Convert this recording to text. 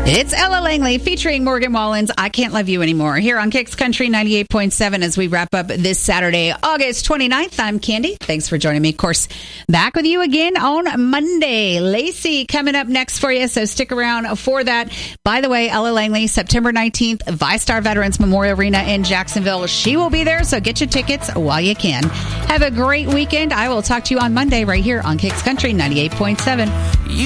It's Ella Langley featuring Morgan Wallen's I Can't Love You Anymore here on Kicks Country 98.7 as we wrap up this Saturday, August 29th. I'm Candy. Thanks for joining me. Of course, back with you again on Monday. Lacey coming up next for you, so stick around for that. By the way, Ella Langley, September 19th, ViStar Veterans Memorial Arena in Jacksonville. She will be there, so get your tickets while you can. Have a great weekend. I will talk to you on Monday right here on Kicks Country 98.7.